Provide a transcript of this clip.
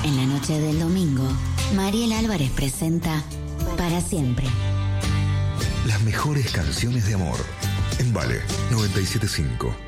En la noche del domingo, Mariel Álvarez presenta Para Siempre. Las mejores canciones de amor. En Vale 97.5.